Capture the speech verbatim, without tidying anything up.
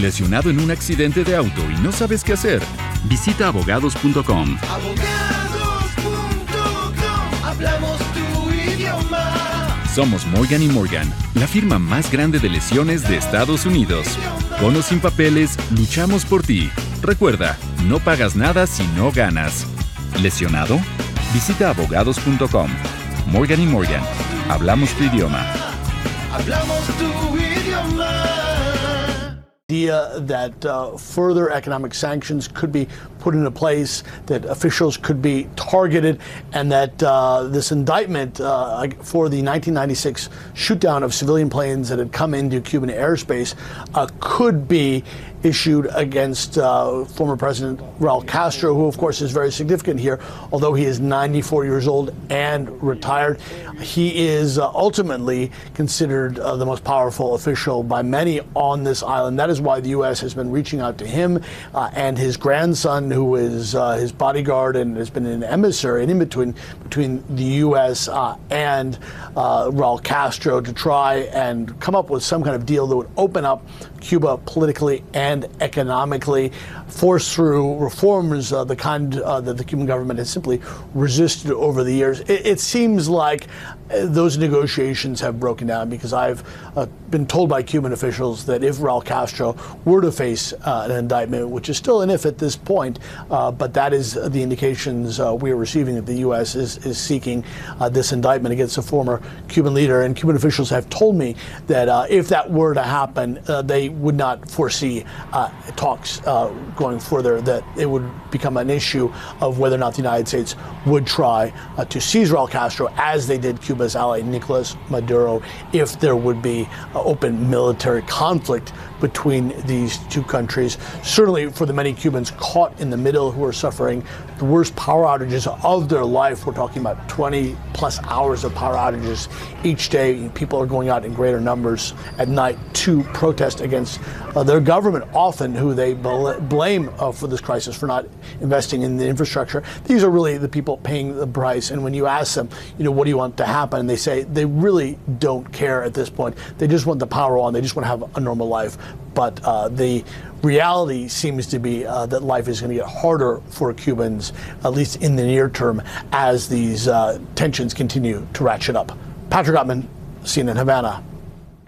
¿Lesionado en un accidente de auto y no sabes qué hacer? Visita abogados punto com. abogados punto com, hablamos tu idioma. Somos Morgan y Morgan, la firma más grande de lesiones de Estados Unidos. Con o sin papeles, luchamos por ti. Recuerda, no pagas nada si no ganas. ¿Lesionado? Visita abogados punto com. Morgan y Morgan, hablamos tu idioma. Hablamos tu idioma. Idea that uh, further economic sanctions could be put into place, that officials could be targeted, and that uh, this indictment uh, for the nineteen ninety-six shootdown of civilian planes that had come into Cuban airspace uh, could be issued against uh, former President Raul Castro, who of course is very significant here, although he is ninety-four years old and retired. He is uh, ultimately considered uh, the most powerful official by many on this island. That is why the U S has been reaching out to him uh, and his grandson, who is uh, his bodyguard and has been an emissary, and in between between the U S uh, and uh, Raul Castro, to try and come up with some kind of deal that would open up Cuba politically and economically, force through reforms, uh, the kind uh, that the Cuban government has simply resisted over the years. It, it seems like uh, those negotiations have broken down, because I've uh, been told by Cuban officials that if Raul Castro were to face uh, an indictment, which is still an if at this point, uh, but that is the indications uh, we are receiving, that the U S is, is seeking uh, this indictment against a former Cuban leader. And Cuban officials have told me that uh, if that were to happen, uh, they would not foresee uh, talks uh, going further, that it would become an issue of whether or not the United States would try uh, to seize Raul Castro, as they did Cuba's ally Nicolas Maduro, if there would be uh, open military conflict between these two countries. Certainly for the many Cubans caught in the middle who are suffering the worst power outages of their life. We're talking about twenty plus hours of power outages each day. People are going out in greater numbers at night to protest against uh, their government, often who they bl- blame uh, for this crisis for not investing in the infrastructure. These are really the people paying the price. And when you ask them, you know, what do you want to happen? And they say they really don't care at this point. They just want the power on. They just want to have a normal life. But uh, the reality seems to be uh, that life is going to get harder for Cubans, at least in the near term, as these uh, tensions continue to ratchet up. Patrick Ottman, C N N Havana.